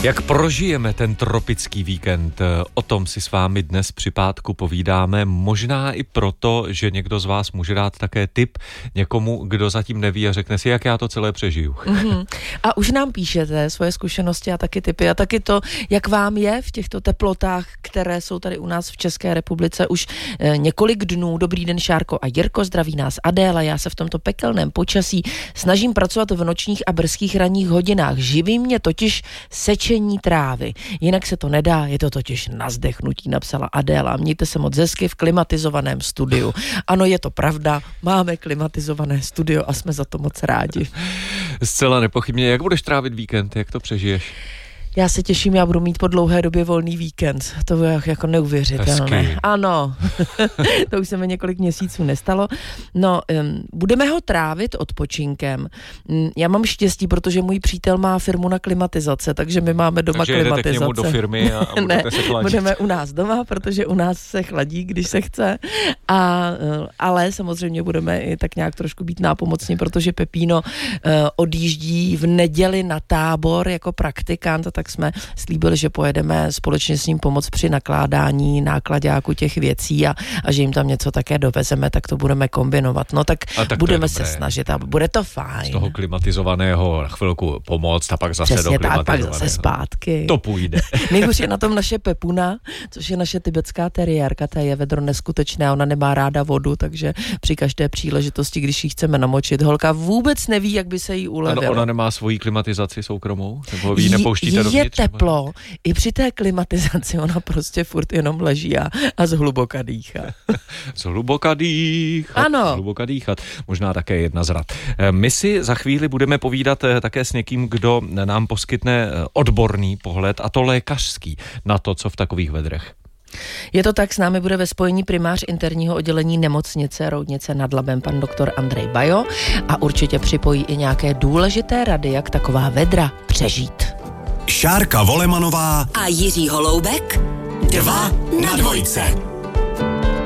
Jak prožijeme ten tropický víkend? O tom si s vámi dnes při pátku povídáme. Možná i proto, že někdo z vás může dát také tip někomu, kdo zatím neví a řekne si, jak já to celé přežiju. A už nám píšete svoje zkušenosti a taky tipy a taky to, jak vám je v těchto teplotách, které jsou tady u nás v České republice už několik dnů. Dobrý den, Šárko a Jirko, zdraví nás Adéla. Já se v tomto pekelném počasí snažím pracovat v nočních a brzkých ranních hodinách. Živí mě totiž sečení trávy. Jinak se to nedá, je to totiž na zdechnutí, napsala Adéla. Mějte se moc hezky v klimatizovaném studiu. Ano, je to pravda, máme klimatizované studio a jsme za to moc rádi. Zcela nepochybně. Jak budeš trávit víkend? Jak to přežiješ? Já se těším, já budu mít po dlouhé době volný víkend. To je jako neuvěřitelné. Hezky. Ano, to už se mi několik měsíců nestalo. No, budeme ho trávit odpočinkem. Já mám štěstí, protože můj přítel má firmu na klimatizace, takže my máme doma klimatizace. Takže jedete k němu do firmy a budete se chladit. Budeme u nás doma, protože u nás se chladí, když se chce. Ale samozřejmě budeme i tak nějak trošku být nápomocní, protože Pepíno odjíždí v neděli na tábor jako praktikant, tak jsme slíbili, že pojedeme společně s ním pomoct při nakládání náklaďáku těch věcí a že jim tam něco také dovezeme, tak to budeme kombinovat. No tak budeme se snažit a bude to fajn. Z toho klimatizovaného na chvilku pomoct a pak zase přesně do klimatizovaného. Tak, pak zase zpátky. To půjde. Nejhůř je na tom naše Pepuna, což je naše tibetská teriérka, ta je vedro neskutečné, ona nemá ráda vodu, takže při každé příležitosti, když ji chceme namočit, holka vůbec neví, jak by se jí ulevilo. Ona nemá svoji klimatizaci soukromou? Nebo vy ji nepouštíte dovnitř? Je teplo, i při té klimatizaci ona prostě furt jenom leží a zhluboka dýchá. Zhluboka dýchat. Ano. Zhluboka dýchat. Možná také jedna z rad. My si za chvíli budeme povídat také s někým, kdo nám poskytne odborný pohled, a to lékařský, na to, co v takových vedrech. Je to tak, s námi bude ve spojení primář interního oddělení nemocnice Roudnice nad Labem pan doktor Andrej Bajo a určitě připojí i nějaké důležité rady, jak taková vedra přežít. Šárka Volemanová a Jiří Holoubek 2 na 2.